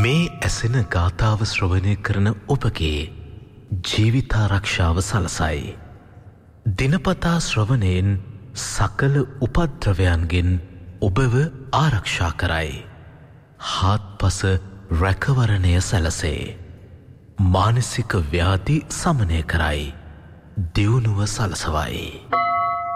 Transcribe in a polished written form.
මේ ඇසෙන ගාථාව ශ්‍රවණය කරන ඔබගේ ජීවිතාරක්ෂාව සලසයි. දිනපතා ශ්‍රවණයෙන් සකල උපද්‍රවයන්ගෙන් ඔබව ආරක්ෂා කරයි. හාත්පස රැකවරණය සැලසේ. මානසික ව්‍යාධි සමනය කරයි. දියුණුව සලසවයි.